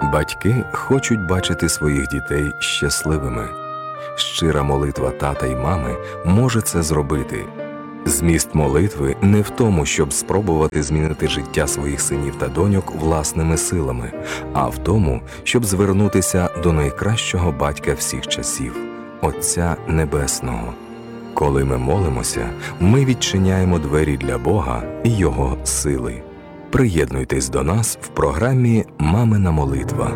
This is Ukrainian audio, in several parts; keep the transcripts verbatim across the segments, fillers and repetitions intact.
Батьки хочуть бачити своїх дітей щасливими. Щира молитва тата й мами може це зробити. Зміст молитви не в тому, щоб спробувати змінити життя своїх синів та доньок власними силами, а в тому, щоб звернутися до найкращого батька всіх часів – Отця Небесного. Коли ми молимося, ми відчиняємо двері для Бога і Його сили. Приєднуйтесь до нас в програмі «Мамина молитва».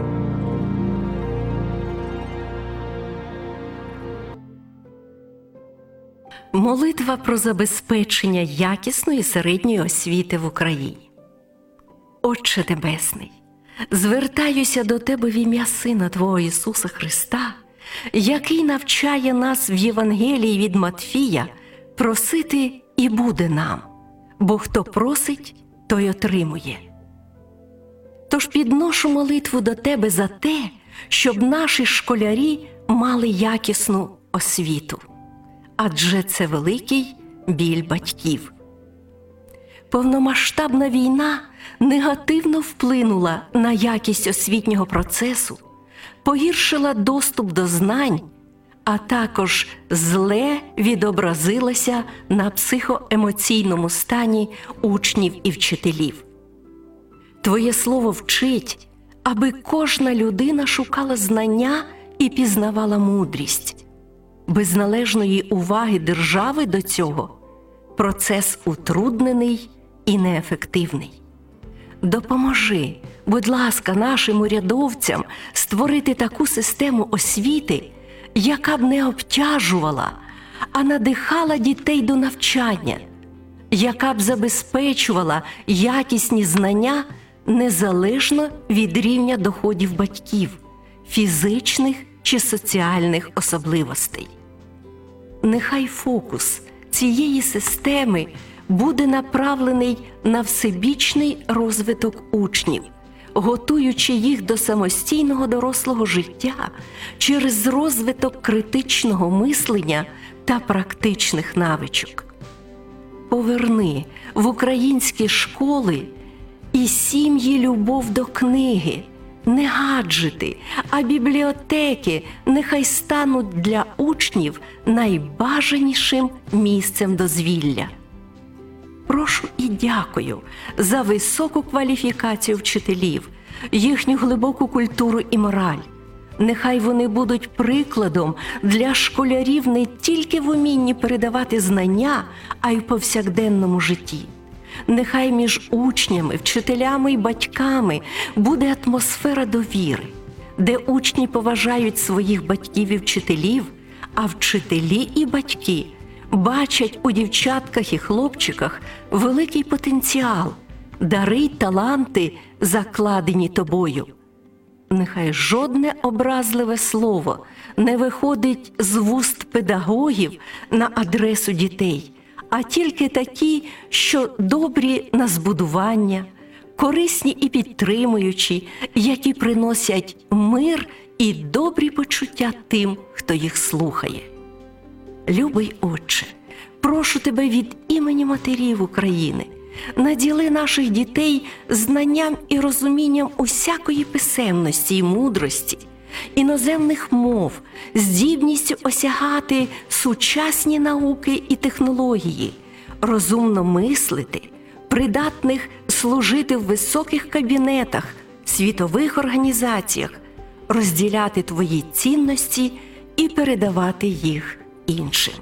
Молитва про забезпечення якісної середньої освіти в Україні. Отче Небесний, звертаюся до Тебе в ім'я Сина Твого Ісуса Христа, який навчає нас в Євангелії від Матфія просити і буде нам, бо хто просить, той отримує. Тож підношу молитву до Тебе за те, щоб наші школярі мали якісну освіту. Адже це великий біль батьків. Повномасштабна війна негативно вплинула на якість освітнього процесу, погіршила доступ до знань, а також зле відобразилася на психоемоційному стані учнів і вчителів. Твоє слово вчить, аби кожна людина шукала знання і пізнавала мудрість. Без належної уваги держави до цього процес утруднений і неефективний. Допоможи, будь ласка, нашим урядовцям створити таку систему освіти, яка б не обтяжувала, а надихала дітей до навчання, яка б забезпечувала якісні знання незалежно від рівня доходів батьків, фізичних чи соціальних особливостей. Нехай фокус цієї системи буде направлений на всебічний розвиток учнів, готуючи їх до самостійного дорослого життя через розвиток критичного мислення та практичних навичок. Поверни в українські школи і сім'ї любов до книги, не гаджети, а бібліотеки нехай стануть для учнів найбажанішим місцем дозвілля. Прошу і дякую за високу кваліфікацію вчителів, їхню глибоку культуру і мораль. Нехай вони будуть прикладом для школярів не тільки в умінні передавати знання, а й в повсякденному житті. Нехай між учнями, вчителями і батьками буде атмосфера довіри, де учні поважають своїх батьків і вчителів, а вчителі і батьки бачать у дівчатках і хлопчиках великий потенціал, дари й таланти, закладені тобою. Нехай жодне образливе слово не виходить з вуст педагогів на адресу дітей, а тільки такі, що добрі на збудування, корисні і підтримуючі, які приносять мир і добрі почуття тим, хто їх слухає. Любий Отче, прошу Тебе від імені матерів України, наділи наших дітей знанням і розумінням усякої писемності і мудрості, іноземних мов, здібністю осягати сучасні науки і технології, розумно мислити, придатних служити в високих кабінетах, світових організаціях, розділяти Твої цінності і передавати їх іншим.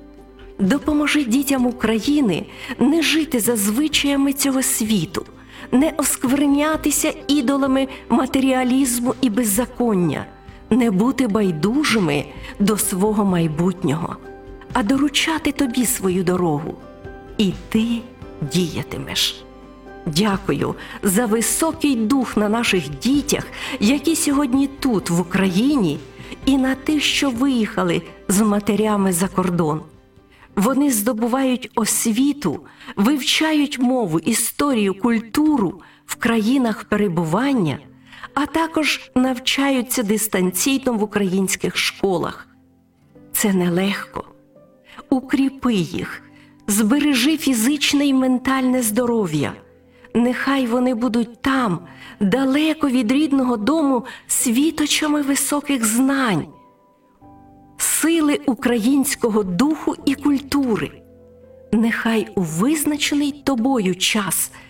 Допоможи дітям України не жити за звичаями цього світу, не осквернятися ідолами матеріалізму і беззаконня, не бути байдужими до свого майбутнього, а доручати Тобі свою дорогу. І Ти діятимеш. Дякую за високий дух на наших дітях, які сьогодні тут, в Україні, і на тих, що виїхали з матерями за кордон. Вони здобувають освіту, вивчають мову, історію, культуру в країнах перебування, а також навчаються дистанційно в українських школах. Це нелегко. Укріпи їх, збережи фізичне і ментальне здоров'я, Нехай вони будуть там, далеко від рідного дому, світочами високих знань, сили українського духу і культури. Нехай у визначений тобою час